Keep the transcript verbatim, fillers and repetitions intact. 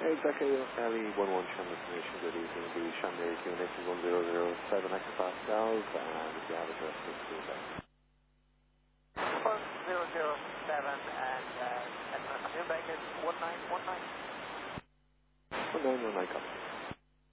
Exactly, Ali one one Chandler Commission, good evening. The Chandler unit is one zero zero seven hectopascals, and if you have address, please do that. one zero zero seven, and uh, Edmund Newbank is one nine one nine. one nine one nine, copy.